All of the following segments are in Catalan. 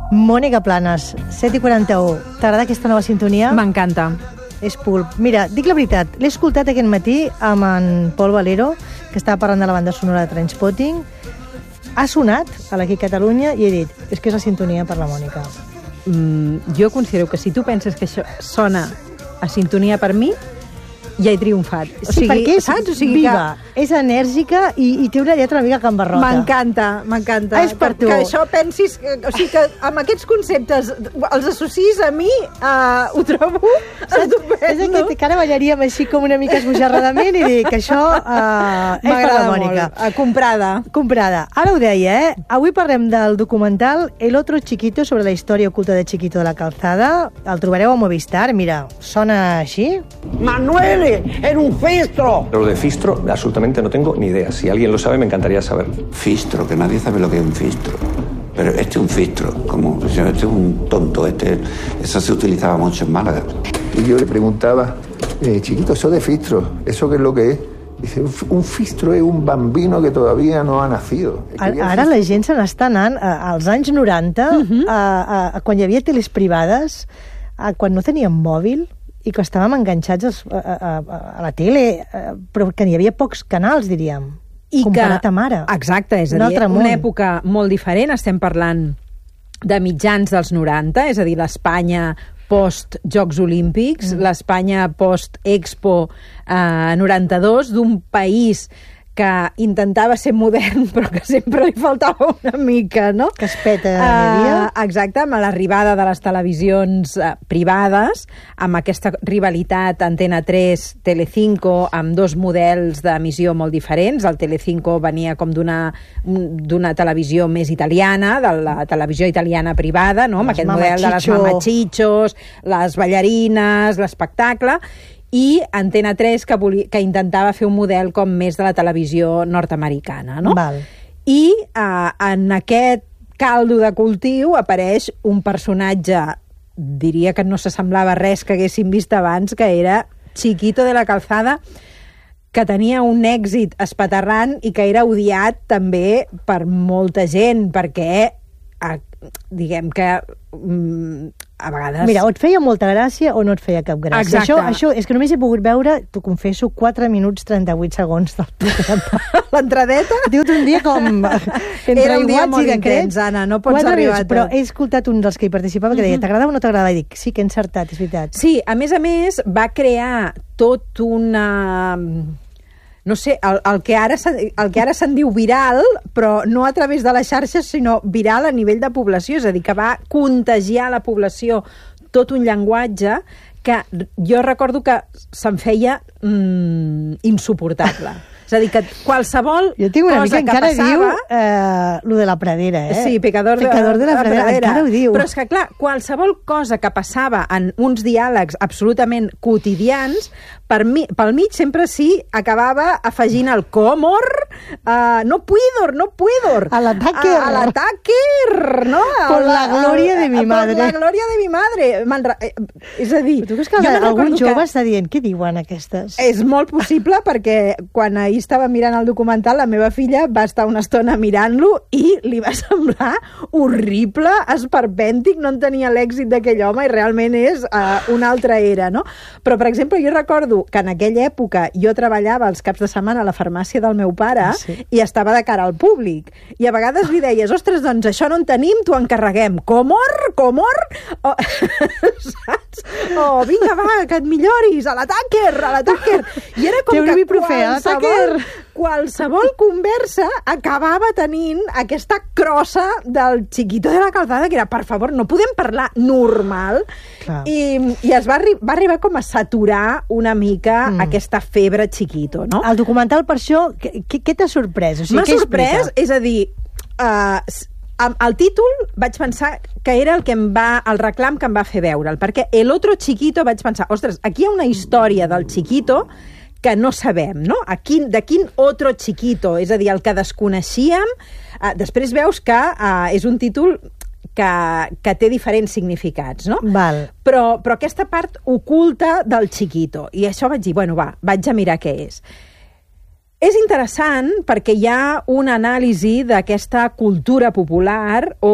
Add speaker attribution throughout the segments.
Speaker 1: Mònica Planes, 7:41. T'agrada aquesta nova sintonia?
Speaker 2: M'encanta.
Speaker 1: És pulp. Mira, dic la veritat, l'he escoltat aquest matí amb en Pol Valero, que estava parlant de la banda sonora de Trainspotting. Ha sonat a l'Aquí Catalunya i he dit, és que és la sintonia per la Mònica.
Speaker 2: Jo considero que si tu penses que això sona a sintonia per mi, ja he triomfat.
Speaker 1: Sí, perquè és viva, és enèrgica i té una lletra una mica cambarrota.
Speaker 2: M'encanta.
Speaker 1: És per tu.
Speaker 2: Que això pensis... O sigui, que amb aquests conceptes els associs a mi, ho trobo estupendo.
Speaker 1: És aquest que ara ballaríem així com una mica esbojarradament i dic que això és per la Mònica.
Speaker 2: Comprada.
Speaker 1: Ara ho deia, Avui parlem del documental El otro chiquito sobre la història oculta de Chiquito de la Calzada. El trobareu a Movistar. Mira, sona així.
Speaker 3: Manuel, era un fistro.
Speaker 4: Lo de fistro, absolutamente no tengo ni idea. Si alguien lo sabe, me encantaría saber.
Speaker 5: Fistro, que nadie sabe lo que es un fistro. Pero este es un fistro, como este es un tonto. Eso se utilizaba mucho en Málaga.
Speaker 6: Y yo le preguntaba, chiquito, eso de fistro, ¿eso qué es lo que es? Dice, un fistro es un bambino que todavía no ha nacido.
Speaker 1: Ara la gent se n'està anant als anys 90, quan hi havia teles privades, quan no teníem mòbil, i que estàvem enganxats a la tele, però que n'hi havia pocs canals, diríem, comparat amb ara.
Speaker 2: Exacte, és a dir, una època molt diferent. Estem parlant de mitjans dels 90, és a dir, l'Espanya post-Jocs Olímpics, l'Espanya post-Expo 92, d'un país que intentava ser modern però que sempre li faltava una mica, no?
Speaker 1: Que es peta n'hi havia.
Speaker 2: Exacte, amb l'arribada de les televisions privades, amb aquesta rivalitat Antena 3, Telecinco, amb dos models d'emissió molt diferents. El Telecinco venia com d'una televisió més italiana, de la televisió italiana privada, no? Amb aquest model de les mamachichos, les ballarines, l'espectacle, i Antena 3, que intentava fer un model com més de la televisió nord-americana, no?
Speaker 1: Val.
Speaker 2: I en aquest caldo de cultiu apareix un personatge, diria que no s'assemblava res que haguéssim vist abans, que era Chiquito de la Calzada, que tenia un èxit espaterrant i que era odiat també per molta gent, perquè diguem que a vegades...
Speaker 1: Mira, o et feia molta gràcia o no et feia cap gràcia.
Speaker 2: Exacte.
Speaker 1: Això és que només he pogut veure, t'ho confesso, 4 minuts 38 segons del documental.
Speaker 2: L'entradeta?
Speaker 1: Ha tingut un dia com...
Speaker 2: Era un dia molt intens, Anna, no pots arribar a tot.
Speaker 1: Però he escoltat un dels que hi participava que deia, t'agradava o no t'agradava? I dic, sí, que he encertat, és veritat.
Speaker 2: Sí, a més, va crear tot una... No sé, el que ara se'n diu viral, però no a través de les xarxes, sinó viral a nivell de població, és a dir, que va contagiar la població tot un llenguatge que jo recordo que se'm feia insuportable. És a dir, que qualsevol
Speaker 1: jo tinc una
Speaker 2: cosa
Speaker 1: mica,
Speaker 2: que passava...
Speaker 1: diu lo de la pradera,
Speaker 2: Sí, pecador de la pradera.
Speaker 1: Encara ho diu.
Speaker 2: Però és que, clar, qualsevol cosa que passava en uns diàlegs absolutament quotidians, pel mig sempre sí acabava afegint el comor, no puedo.
Speaker 1: A l'ataque,
Speaker 2: no?
Speaker 1: Por la gloria de mi madre.
Speaker 2: Por la gloria de mi madre. És a dir...
Speaker 1: Però tu creus que algun jove està dient, què diuen aquestes?
Speaker 2: És molt possible perquè quan ahir estava mirant el documental, la meva filla va estar una estona mirant-lo i li va semblar horrible, esperpèntic, no entenia l'èxit d'aquell home i realment és una altra era, no? Però, per exemple, jo recordo que en aquella època jo treballava els caps de setmana a la farmàcia del meu pare i estava de cara al públic. I a vegades li deies, ostres, doncs això no en tenim, t'ho encarreguem. Comor? Saps? Vinga, va, que et milloris, a l'ataquer. I era com que qualsevol conversa acabava tenint aquesta crossa del Chiquito de la Calzada, que era, per favor, no podem parlar normal. I es va arribar com a saturar una mica aquesta febre Chiquito, no?
Speaker 1: El documental, per això, què t'ha sorprès? O sigui,
Speaker 2: m'ha sorprès, és a dir, el títol vaig pensar que era el reclam que em va fer veure'l, perquè El otro chiquito vaig pensar, ostres, aquí hi ha una història del Chiquito que no sabem, no? De quin otro chiquito, és a dir, el que desconeixíem. Després veus que és un títol que té diferents significats, no?
Speaker 1: Val.
Speaker 2: Però aquesta part oculta del Chiquito. I això vaig dir, bueno, vaig a mirar què és. És interessant perquè hi ha una anàlisi d'aquesta cultura popular on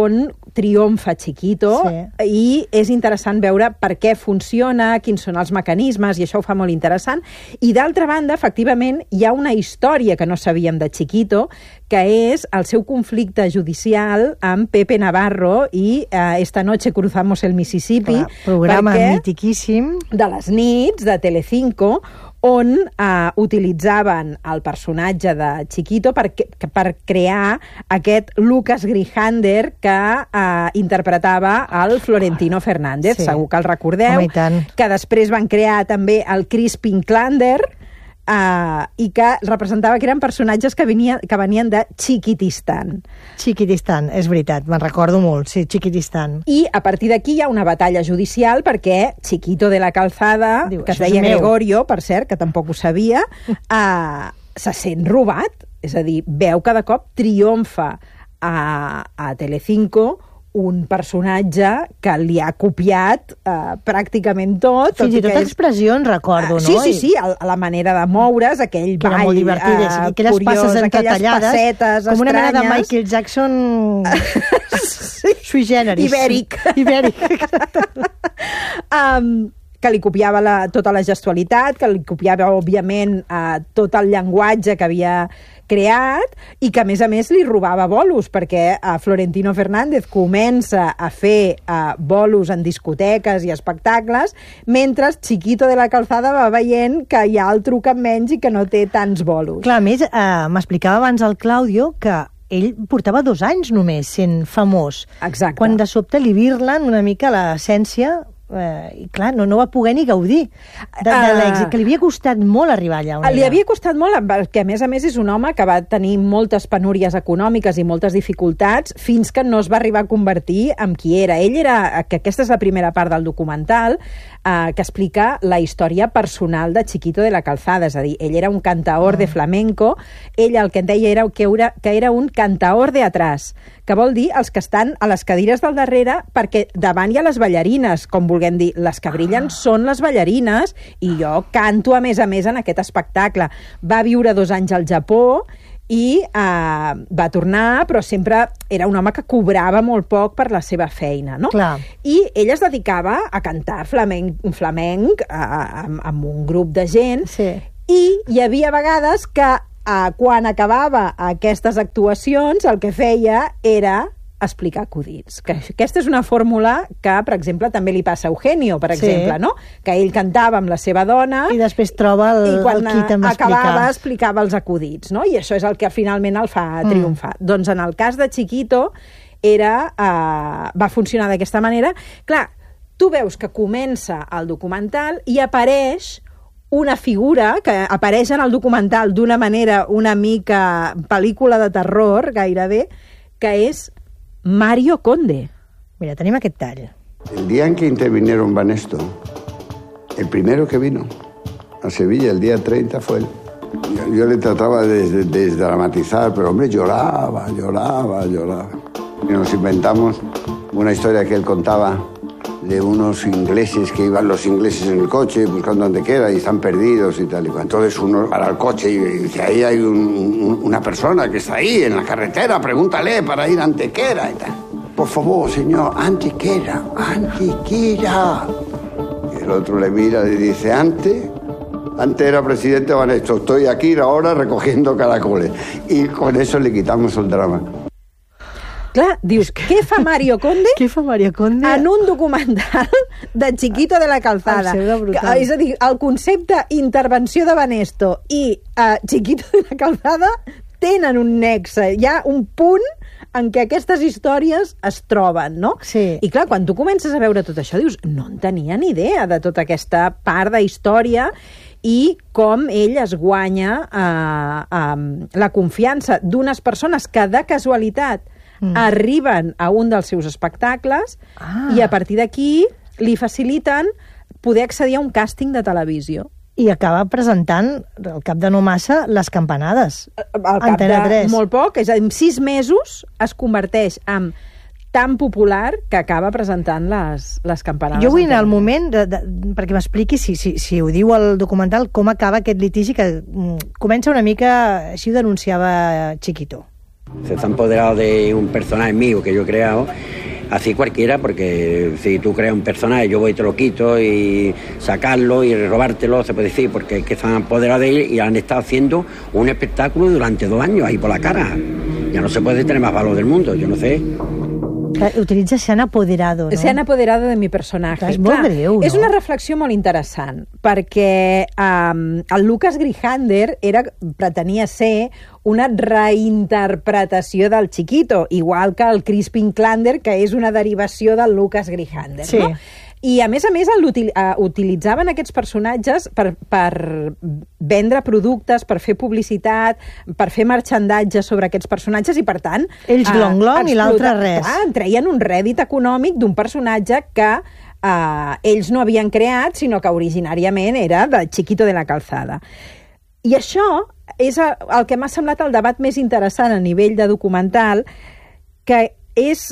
Speaker 2: triomfa Chiquito, i és interessant veure per què funciona, quins són els mecanismes, i això ho fa molt interessant. I d'altra banda, efectivament, hi ha una història que no sabíem de Chiquito, que és el seu conflicte judicial amb Pepe Navarro i Esta noche cruzamos el Mississippi.
Speaker 1: Programa mitiquíssim.
Speaker 2: De les nits, de Telecinco, on utilitzaven el personatge de Chiquito per crear aquest Lucas Grijander que interpretava el Florentino Fernández, segur que el recordeu, que després van crear també el Crispin Klander, i que representava que eren personatges que venien de Chiquitistan.
Speaker 1: Chiquitistan, és veritat, me'n recordo molt, sí, Chiquitistan.
Speaker 2: I a partir d'aquí hi ha una batalla judicial perquè Chiquito de la Calzada, que es deia Gregorio, per cert, que tampoc ho sabia, se sent robat, és a dir, veu que de cop triomfa a Telecinco un personatge que li ha copiat pràcticament tot.
Speaker 1: Fins i tot expressions, recordo, no?
Speaker 2: Sí, la manera de moure's, aquell ball
Speaker 1: molt divertit, aquelles passes entretallades,
Speaker 2: passetes
Speaker 1: com una mena de Michael Jackson sui generis.
Speaker 2: Ibèric. Que li copiava tota la gestualitat, que li copiava, òbviament, tot el llenguatge que havia creat i que, a més, li robava bolos, perquè Florentino Fernández comença a fer bolos en discoteques i espectacles, mentre Chiquito de la Calzada va veient que hi ha el truc amb menys i que no té tants bolos.
Speaker 1: Clar, a més, m'explicava abans el Claudio que ell portava 2 anys només sent famós.
Speaker 2: Exacte.
Speaker 1: Quan de sobte li virlen una mica l'essència, i clar, no va poder ni gaudir de l'èxit, que li havia costat molt arribar allà.
Speaker 2: Li havia costat molt, perquè a més és un home que va tenir moltes penúries econòmiques i moltes dificultats fins que no es va arribar a convertir en qui era. Que aquesta és la primera part del documental, que explica la història personal de Chiquito de la Calzada, és a dir, ell era un cantaor de flamenco, ell el que en deia era que era un cantaor de atrás, que vol dir els que estan a les cadires del darrere, perquè davant hi ha les ballarines, com vulguem dir, les que brillen són les ballarines, i jo canto a més en aquest espectacle. Va viure 2 anys al Japó i va tornar, però sempre era un home que cobrava molt poc per la seva feina, no?
Speaker 1: Clar.
Speaker 2: I ell es dedicava a cantar flamenc amb un grup de gent, i hi havia vegades que quan acabava aquestes actuacions el que feia era explicar acudits. Que aquesta és una fórmula que, per exemple, també li passa a Eugenio, per exemple, no? Que ell cantava amb la seva dona
Speaker 1: i després troba el kit amb
Speaker 2: acabava explicava els acudits, no? I això és el que finalment el fa triomfar. Doncs en el cas de Chiquito va funcionar d'aquesta manera. Clar, tu veus que comença el documental i apareix una figura que apareix en el documental d'una manera una mica pel·lícula de terror, gairebé, que és Mario Conde.
Speaker 1: Mira, tenim aquest tall.
Speaker 5: El día en que intervinieron Banesto, el primero que vino a Sevilla, el día 30, fue él. Yo le trataba de desdramatizar, pero hombre, lloraba. Y nos inventamos una historia que él contaba de unos ingleses que iban los ingleses en el coche buscando donde quiera y están perdidos y tal. Y entonces uno para el coche y dice, ahí hay una persona que está ahí en la carretera, pregúntale para ir a Antequera y tal. Por favor, señor, Antequera. Y el otro le mira y dice, antes era presidente Banesto, estoy aquí ahora recogiendo caracoles. Y con eso le quitamos el drama.
Speaker 2: Clar, dius, què fa Mario Conde?
Speaker 1: Què fa Mario Conde?
Speaker 2: En un documental de Chiquito de la Calzada. És a dir, el concepte intervenció de Banesto i Chiquito de la Calzada tenen un nexe. Hi ha un punt en què aquestes històries es troben, no?
Speaker 1: Sí.
Speaker 2: I clar, quan tu comences a veure tot això, dius, no en tenia ni idea de tota aquesta part de història i com ell es guanya la confiança d'unes persones que de casualitat arriben a un dels seus espectacles i a partir d'aquí li faciliten poder accedir a un càsting de televisió.
Speaker 1: I acaba presentant, al cap de no massa, les campanades.
Speaker 2: Al cap de molt poc, és a dir, en 6 mesos es converteix en tan popular que acaba presentant les campanades.
Speaker 1: Jo vull anar al moment perquè m'expliqui, si ho diu el documental, com acaba aquest litigi que comença una mica, així ho denunciava Chiquito.
Speaker 7: Se está empoderado de un personaje mío que yo he creado
Speaker 3: así cualquiera, porque si tú creas un personaje, yo voy y te lo quito y sacarlo y robártelo, se puede decir, porque es que se han apoderado de él y han estado haciendo un espectáculo durante 2 años ahí por la cara. Ya no se puede tener más valor del mundo, yo no sé.
Speaker 1: Utilitza se han apoderado, no?
Speaker 2: Se han apoderado de mi personatge.
Speaker 1: És molt greu, no?
Speaker 2: És una reflexió molt interessant, perquè el Lucas Grijander pretenia ser una reinterpretació del Chiquito, igual que el Crispin Klander, que és una derivació del Lucas Grijander,
Speaker 1: sí.
Speaker 2: no? I, a més, utilitzaven aquests personatges per vendre productes, per fer publicitat, per fer marxandatge sobre aquests personatges i, per tant...
Speaker 1: Ells glong-glong i l'altre res.
Speaker 2: En treien un rèdit econòmic d'un personatge que ells no havien creat, sinó que originàriament era de Chiquito de la Calzada. I això és el que m'ha semblat el debat més interessant a nivell de documental, que és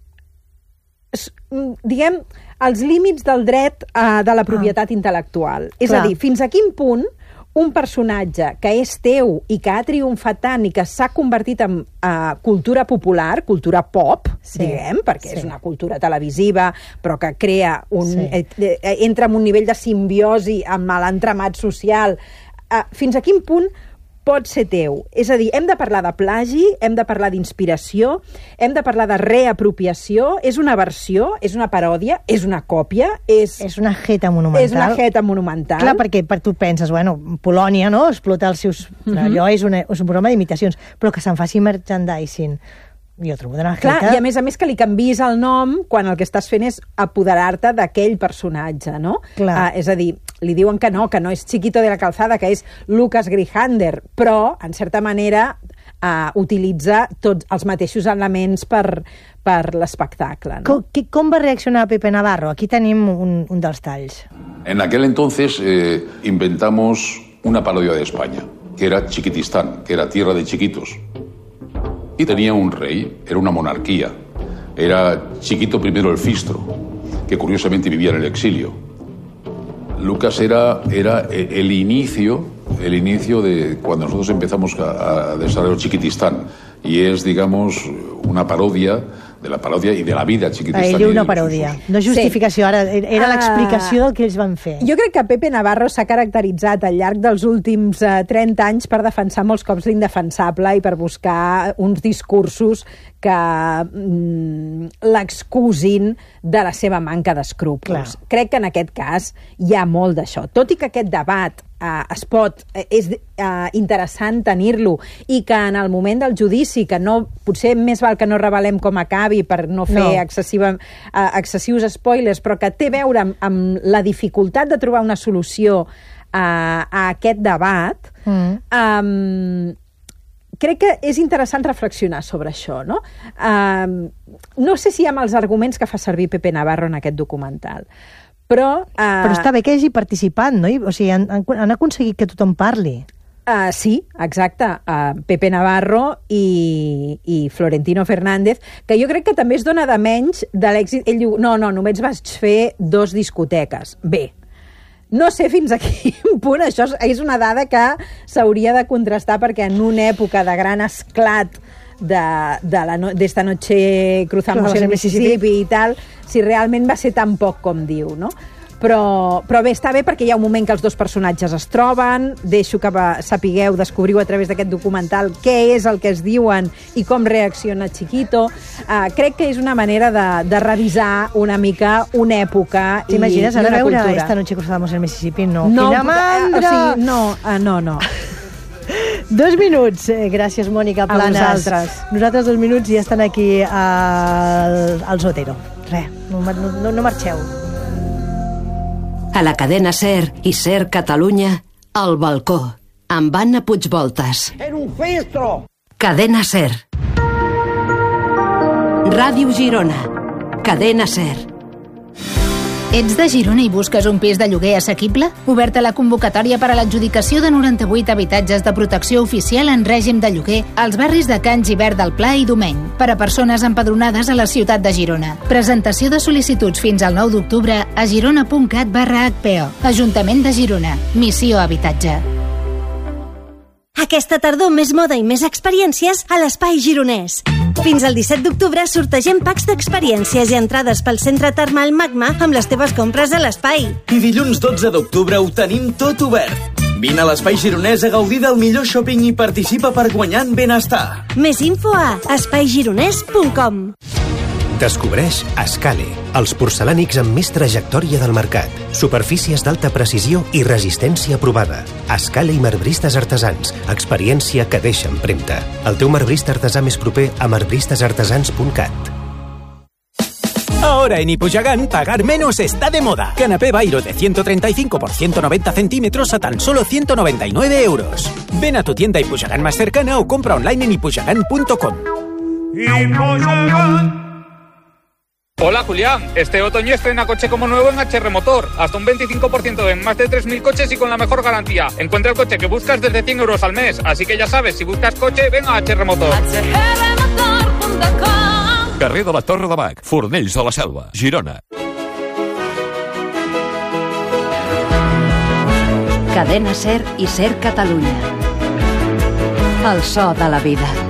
Speaker 2: diguem, els límits del dret de la propietat intel·lectual. És a dir, fins a quin punt un personatge que és teu i que ha triomfat tant i que s'ha convertit en cultura popular, cultura pop, diguem, perquè és una cultura televisiva, però que crea entra en un nivell de simbiosi amb l'entramat social, fins a quin punt pot ser teu. És a dir, hem de parlar de plagi, hem de parlar d'inspiració, hem de parlar de reapropiació, és una versió, és una paròdia, és una còpia, és
Speaker 1: una jeta monumental.
Speaker 2: És una jeta monumental.
Speaker 1: Clar, perquè tu penses, bueno, Polònia, no?, explota els seus... Allò és un programa d'imitacions, però que se'n faci merchandising. Jo trobo d'una jeta...
Speaker 2: Clar, i a més que li canviïs el nom quan el que estàs fent és apoderar-te d'aquell personatge, no? És a dir, li diuen que no és Chiquito de la Calzada, que és Lucas Grijander, però, en certa manera, utilitza tots els mateixos elements per l'espectacle, no?
Speaker 1: Com va reaccionar Pepe Navarro? Aquí tenim un dels talls.
Speaker 7: En aquel entonces inventamos una parodia de España, que era Chiquitistán, que era tierra de chiquitos. Y tenía un rey, era una monarquía. Era Chiquito I el Fistro, que curiosamente vivía en el exilio. Lucas era el inicio de cuando nosotros empezamos a desarrollar Chiquitistán. Y es, digamos, una parodia de la paròdia i de la vida Chiquitistán.
Speaker 1: Ell una paròdia, no justificació, ara era l'explicació del que ells van fer.
Speaker 2: Jo crec que Pepe Navarro s'ha caracteritzat al llarg dels últims 30 anys per defensar molts cops l'indefensable i per buscar uns discursos que l'excusin de la seva manca d'escrúpols. Crec que en aquest cas hi ha molt d'això. Tot i que aquest debat és interessant tenir-lo i que en el moment del judici, que potser més val que no revelem com acabi per no fer excessius spoilers, però que té a veure amb la dificultat de trobar una solució a aquest debat, crec que és interessant reflexionar sobre això, no? No sé si amb els arguments que fa servir Pepe Navarro en aquest documental, però
Speaker 1: està bé que hagi participat, no? O sigui, han aconseguit que tothom parli.
Speaker 2: Sí, exacte. Pepe Navarro i Florentino Fernández, que jo crec que també es dona de menys de l'èxit. Ell diu, no, només vaig fer 2 discoteques. Bé, no sé fins a quin punt, això és una dada que s'hauria de contrastar, perquè en una època de gran esclat d'esta noche cruzamos el Mississippi i tal, si realment va ser tan poc com diu, no? Però bé, està bé perquè hi ha un moment que els 2 personatges es troben, deixo que sapigueu, descobriu a través d'aquest documental què és el que es diuen i com reacciona Chiquito. Crec que és una manera de revisar una mica una època i una cultura.
Speaker 1: T'imagines ara veure Esta noche cruzamos el Mississippi? No, quina mandra!
Speaker 2: No.
Speaker 1: 2 minuts. Gràcies, Mònica Planes.
Speaker 2: A vosaltres.
Speaker 1: Nosaltres 2 minuts i ja estan aquí al Zotero. No marxeu.
Speaker 8: A la cadena SER i SER Catalunya, El Balcó, amb Anna Puigvoltas.
Speaker 3: Era un festro!
Speaker 8: Cadena SER. Ràdio Girona. Cadena SER.
Speaker 9: Ets de Girona i busques un pis de lloguer assequible? Oberta la convocatòria per a l'adjudicació de 98 habitatges de protecció oficial en règim de lloguer als barris de Can Gibert del Pla i Domeny, per a persones empadronades a la ciutat de Girona. Presentació de sol·licituds fins al 9 d'octubre a girona.cat/HPO. Ajuntament de Girona. Missió Habitatge.
Speaker 10: Aquesta tardor més moda i més experiències a l'Espai Gironès. Fins al 17 d'octubre sortegem packs d'experiències i entrades pel Centre Termal Magma amb les teves compres a l'Espai.
Speaker 11: I dilluns 12 d'octubre ho tenim tot obert. Vine a l'Espai Gironès a gaudir del millor shopping i participa per guanyar en benestar.
Speaker 10: Més info a espaigironès.com.
Speaker 12: Descobreix Escale, els porcelànics amb més trajectòria del mercat. Superfícies d'alta precisió i resistència provada. Escale i marbristes artesans. Experiència que deixa empremta. El teu marbrista artesà més proper a marbristesartesans.cat.
Speaker 13: Ahora en Ipuyagan, pagar menos está de moda. Canapé Bairo de 135 por 190 centímetros a tan solo 199 euros. Ven a tu tienda Ipuyagan más cercana o compra online en ipuyagan.com.
Speaker 14: Hola Julián, este otoño estrena coche como nuevo en HR Motor. Hasta un 25% en más de 3.000 coches y con la mejor garantía. Encuentra el coche que buscas desde 100 euros al mes. Así que ya sabes, si buscas coche, ven a HR Motor.
Speaker 15: Carrer de la Torre de Bac, Fornells de la Selva, Girona.
Speaker 8: Cadena SER i SER Catalunya. El so de la vida.